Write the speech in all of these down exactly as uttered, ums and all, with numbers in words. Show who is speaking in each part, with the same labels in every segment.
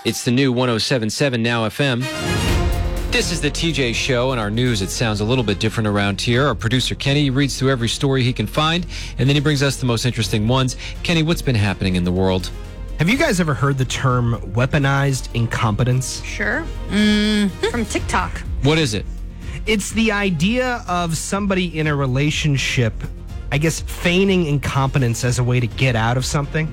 Speaker 1: It's the new one oh seven point seven Now F M. This is the T J Show, and our news, it sounds a little bit different around here. Our producer, Kenny, reads through every story he can find, and then he brings us the most interesting ones. Kenny, what's been happening in the world?
Speaker 2: Have you guys ever heard the term weaponized incompetence?
Speaker 3: Sure. Mm. From TikTok.
Speaker 1: What is it?
Speaker 2: It's the idea of somebody in a relationship, I guess, feigning incompetence as a way to get out of something.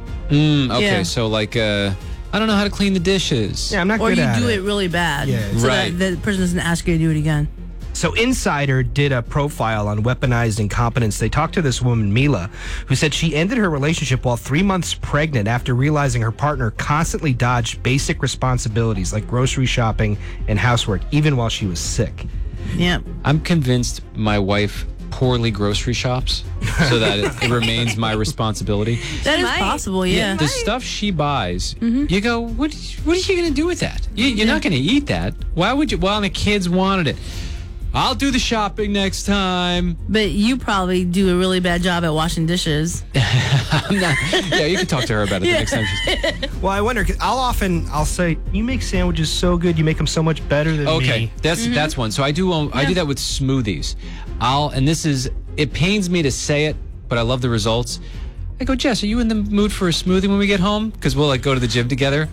Speaker 1: Mm, okay,
Speaker 4: Yeah.
Speaker 1: so like, uh, I don't know how to clean the dishes.
Speaker 2: Yeah, I'm not
Speaker 4: Or
Speaker 2: good
Speaker 4: you
Speaker 2: at
Speaker 4: do
Speaker 2: it.
Speaker 4: it really bad.
Speaker 2: Yeah.
Speaker 4: So
Speaker 1: Right.
Speaker 4: that the person doesn't ask you to do it again.
Speaker 2: So Insider did a profile on weaponized incompetence. They talked to this woman, Mila, who said she ended her relationship while three months pregnant after realizing her partner constantly dodged basic responsibilities like grocery shopping and housework, even while she was sick.
Speaker 4: Yeah.
Speaker 1: I'm convinced my wife poorly grocery shops so that it, it remains my responsibility.
Speaker 4: That is
Speaker 3: might.
Speaker 4: possible, yeah.
Speaker 1: The stuff she buys, you go, what, what are you going to do with that? You, you're not going to eat that. Why would you? Well, the kids wanted it. I'll do the shopping next time.
Speaker 4: But you probably do a really bad job at washing dishes.
Speaker 1: I'm not, yeah, you can talk to her about it the next time she's...
Speaker 2: Well, I wonder, 'cause I'll often, I'll say, you make sandwiches so good, you make them so much better than
Speaker 1: Okay,
Speaker 2: me.
Speaker 1: that's that's one. So I do um, I do that with smoothies. I'll and this is it pains me to say it, but I love the results. I go, Jess, are you in the mood for a smoothie when we get home? Because we'll like go to the gym together.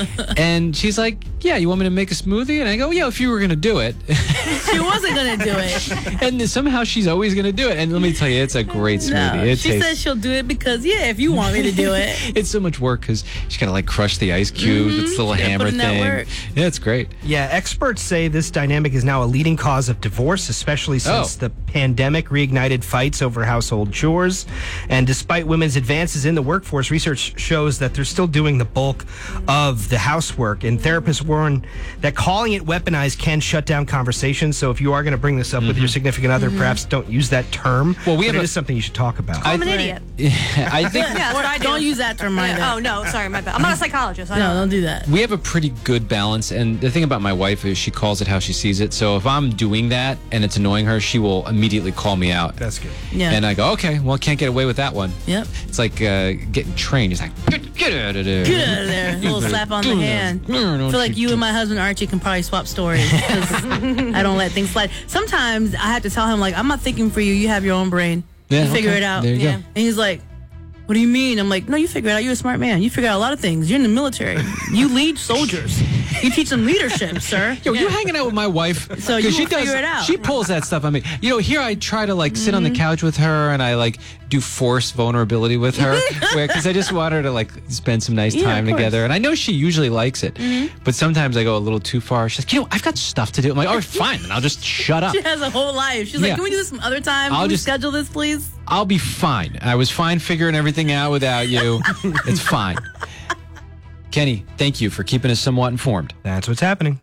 Speaker 1: And she's like, yeah, you want me to make a smoothie? And I go, yeah, if you were gonna do it.
Speaker 4: She wasn't going to do it.
Speaker 1: And somehow she's always gonna do it. And let me tell you, it's a great smoothie.
Speaker 4: No,
Speaker 1: it
Speaker 4: she
Speaker 1: tastes,
Speaker 4: says she'll do it because, yeah, if you want me to do it.
Speaker 1: it's so much work because she's gotta like crush the ice cubes. It's the little
Speaker 4: Gotta
Speaker 1: hammer
Speaker 4: put in that
Speaker 1: thing.
Speaker 4: work.
Speaker 1: Yeah, it's great.
Speaker 2: Yeah, experts say this dynamic is now a leading cause of divorce, especially since
Speaker 1: Oh.
Speaker 2: the pandemic reignited fights over household chores. And despite women's advances in the workforce, research shows that they're still doing the bulk of the housework. And therapists warn that calling it weaponized can shut down conversations. So if you are going to bring this up with your significant other, perhaps don't use that term.
Speaker 1: Well, we
Speaker 2: but
Speaker 1: have
Speaker 2: it
Speaker 1: a-
Speaker 2: is something you should talk about.
Speaker 3: I'm an
Speaker 4: Right.
Speaker 3: idiot.
Speaker 1: I think
Speaker 3: Yeah, that's
Speaker 4: Or
Speaker 3: what I do.
Speaker 4: don't use that term either.
Speaker 3: Yeah, oh, no, sorry, my bad. I'm not a psychologist. I
Speaker 4: No,
Speaker 3: don't
Speaker 4: don't do that.
Speaker 1: we have a pretty good balance, and the thing about my wife is she calls it how she sees it. So if I'm doing that and it's annoying her, she will immediately call me out.
Speaker 2: That's good.
Speaker 4: Yeah.
Speaker 1: And I go, okay, well, I can't get away with that one.
Speaker 4: Yep.
Speaker 1: It's like uh, getting trained. It's like, get, get out of there.
Speaker 4: Get out of there. A little slap on the hand. I
Speaker 1: Don't
Speaker 4: feel like
Speaker 1: you
Speaker 4: you
Speaker 1: do-
Speaker 4: and my husband Archie can probably swap stories because I don't let things slide. Sometimes I have to tell him, like, I'm not thinking for you. You have your own brain.
Speaker 1: Yeah,
Speaker 4: You figure
Speaker 1: okay.
Speaker 4: it out.
Speaker 1: There you
Speaker 4: yeah.
Speaker 1: go.
Speaker 4: And he's like, what do you mean? I'm like, no, you figure it out. You're a smart man. You figure out a lot of things. You're in the military. You lead soldiers. You teach them leadership, sir.
Speaker 1: Yo, you hanging out with my wife?
Speaker 4: So you
Speaker 1: 'Cause she
Speaker 4: will figure it out.
Speaker 1: She pulls that stuff on me. You know, here I try to like sit on the couch with her, and I like do forced vulnerability with her, because I just want her to like spend some nice
Speaker 4: Yeah,
Speaker 1: time
Speaker 4: of course.
Speaker 1: together. And I know she usually likes it, but sometimes I go a little too far. She's like, you know, I've got stuff to do. I'm like, all right, fine, then I'll just shut up.
Speaker 4: She has a whole life. She's
Speaker 1: Yeah.
Speaker 4: like, can we do this some other time?
Speaker 1: I'll
Speaker 4: Can we
Speaker 1: just-
Speaker 4: schedule this, please?
Speaker 1: I'll be fine. I was fine figuring everything out without you. It's fine. Kenny, thank you for keeping us somewhat informed.
Speaker 2: That's what's happening.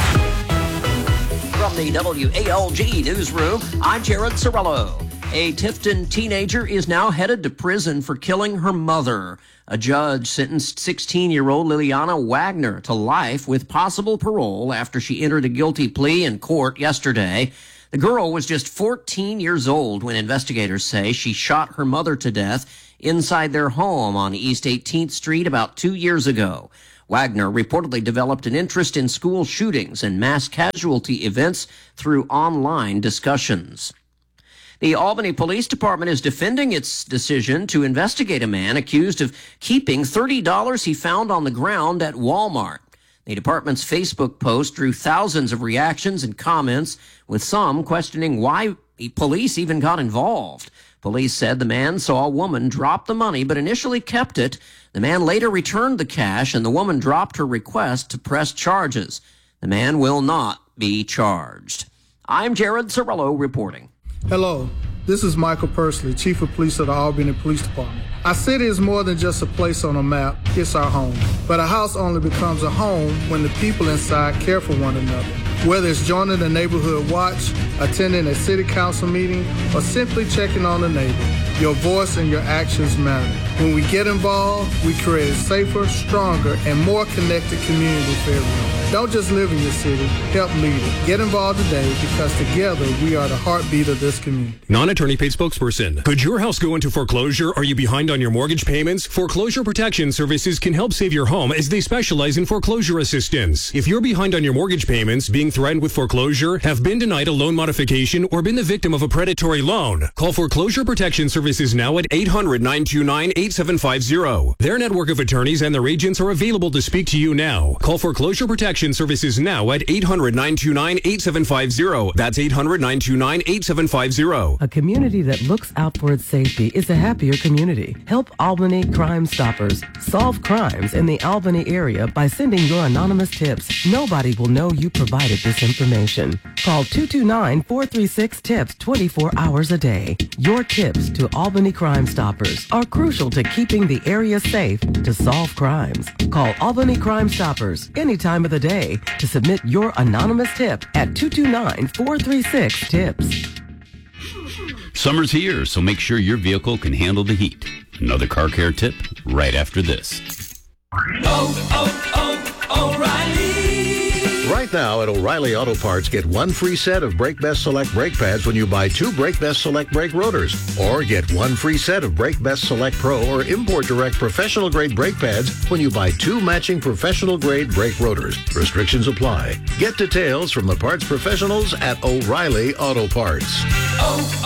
Speaker 5: From the W A L G newsroom, I'm Jared Sorello. A Tifton teenager is now headed to prison for killing her mother. A judge sentenced sixteen-year-old Liliana Wagner to life with possible parole after she entered a guilty plea in court yesterday. The girl was just fourteen years old when investigators say she shot her mother to death inside their home on East eighteenth Street about two years ago. Wagner reportedly developed an interest in school shootings and mass casualty events through online discussions. The Albany Police Department is defending its decision to investigate a man accused of keeping thirty dollars he found on the ground at Walmart. The department's Facebook post drew thousands of reactions and comments, with some questioning why police even got involved. Police said the man saw a woman drop the money but initially kept it. The man later returned the cash, and the woman dropped her request to press charges. The man will not be charged. I'm Jared Sorello reporting.
Speaker 6: Hello, this is Michael Pursley, Chief of Police of the Albany Police Department. Our city is more than just a place on a map, it's our home. But a house only becomes a home when the people inside care for one another. Whether it's joining the neighborhood watch, attending a city council meeting, or simply checking on a neighbor, Your voice and your actions matter. When we get involved, we create a safer, stronger, and more connected community for everyone. Don't just live in your city, help lead it. Get involved today because together we are the heartbeat of this community.
Speaker 7: Non-attorney paid spokesperson. Could your house go into foreclosure? Are you behind on your mortgage payments? Foreclosure Protection Services can help save your home as they specialize in foreclosure assistance. If you're behind on your mortgage payments, being threatened with foreclosure, have been denied a loan modification, or been the victim of a predatory loan, call Foreclosure Protection Services now at eight hundred, nine two nine, eight seven five zero. Their network of attorneys and their agents are available to speak to you now. Call Foreclosure Protection Services now at eight hundred, nine two nine, eight seven five zero. That's eight hundred, nine two nine, eight seven five zero.
Speaker 8: A community that looks out for its safety is a happier community. Help Albany Crime Stoppers solve crimes in the Albany area by sending your anonymous tips. Nobody will know you provided this information. Call two two nine, four three six, TIPS twenty-four hours a day. Your tips to Albany Crime Stoppers are crucial to keeping the area safe to solve crimes. Call Albany Crime Stoppers any time of the day to submit your anonymous tip at two two nine, four three six, TIPS.
Speaker 9: Summer's here, so make sure your vehicle can handle the heat. Another car care tip right after this.
Speaker 10: Oh, oh, oh, O'Reilly!
Speaker 11: Right now at O'Reilly Auto Parts, get one free set of Brake Best Select brake pads when you buy two Brake Best Select brake rotors. Or get one free set of Brake Best Select Pro or Import Direct professional grade brake pads when you buy two matching professional grade brake rotors. Restrictions apply. Get details from the parts professionals at O'Reilly Auto Parts.
Speaker 10: Oh,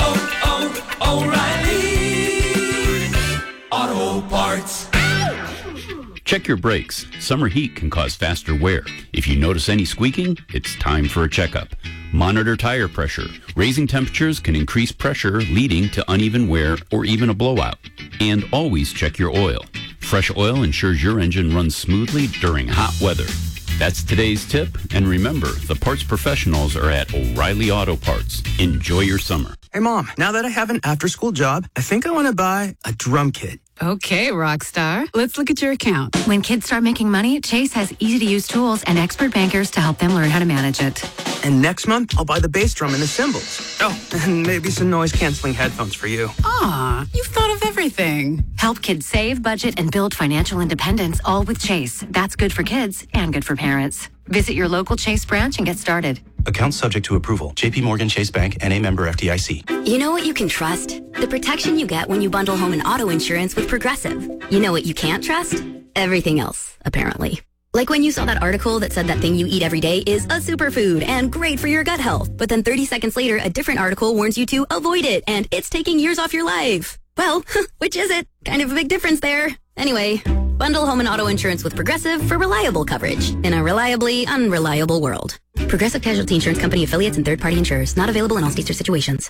Speaker 10: oh, oh, O'Reilly Auto Parts.
Speaker 9: Check your brakes. Summer heat can cause faster wear. If you notice any squeaking, it's time for a checkup. Monitor tire pressure. Raising temperatures can increase pressure, leading to uneven wear or even a blowout. And always check your oil. Fresh oil ensures your engine runs smoothly during hot weather. That's today's tip. And remember, the parts professionals are at O'Reilly Auto Parts. Enjoy your summer.
Speaker 12: Hey, Mom, now that I have an after-school job, I think I want to buy a drum kit.
Speaker 13: Okay, Rockstar. Let's look at your account.
Speaker 14: When kids start making money, Chase has easy-to-use tools and expert bankers to help them learn how to manage it.
Speaker 12: And next month, I'll buy the bass drum and the cymbals. Oh, and maybe some noise-canceling headphones for you.
Speaker 13: Aw, you've thought of everything.
Speaker 14: Help kids save, budget, and build financial independence, all with Chase. That's good for kids and good for parents. Visit your local Chase branch and get started.
Speaker 15: Account subject to approval. J P Morgan Chase Bank, N A member F D I C.
Speaker 16: You know what you can trust? The protection you get when you bundle home and auto insurance with Progressive. You know what you can't trust? Everything else, apparently. Like when you saw that article that said that thing you eat every day is a superfood and great for your gut health. But then thirty seconds later, a different article warns you to avoid it and it's taking years off your life. Well, which is it? Kind of a big difference there. Anyway, bundle home and auto insurance with Progressive for reliable coverage in a reliably unreliable world. Progressive Casualty Insurance Company affiliates and third-party insurers. Not available in all states or situations.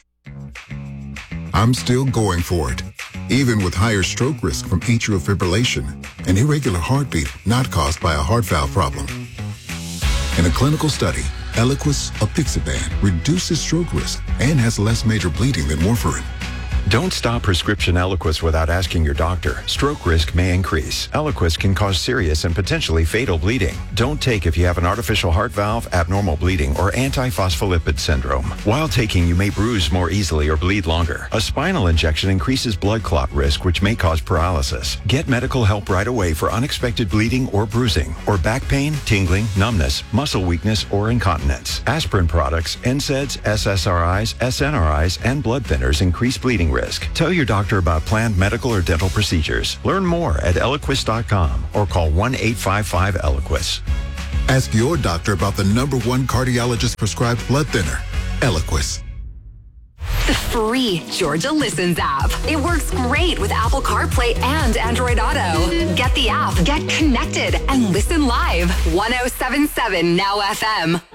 Speaker 17: I'm still going for it, even with higher stroke risk from atrial fibrillation, an irregular heartbeat not caused by a heart valve problem. In a clinical study, Eliquis apixaban reduces stroke risk and has less major bleeding than warfarin.
Speaker 18: Don't stop prescription Eliquis without asking your doctor. Stroke risk may increase. Eliquis can cause serious and potentially fatal bleeding. Don't take if you have an artificial heart valve, abnormal bleeding, or antiphospholipid syndrome. While taking, you may bruise more easily or bleed longer. A spinal injection increases blood clot risk, which may cause paralysis. Get medical help right away for unexpected bleeding or bruising, or back pain, tingling, numbness, muscle weakness, or incontinence. Aspirin products, N SAIDs, S S R Is, S N R Is, and blood thinners increase bleeding risk. Tell your doctor about planned medical or dental procedures. Learn more at Eliquis dot com or call one eight five five Eliquis.
Speaker 17: Ask your doctor about the number one cardiologist prescribed blood thinner, Eliquis.
Speaker 19: The free Georgia Listens app. It works great with Apple CarPlay and Android Auto. Get the app, get connected, and listen live. one oh seven point seven Now F M.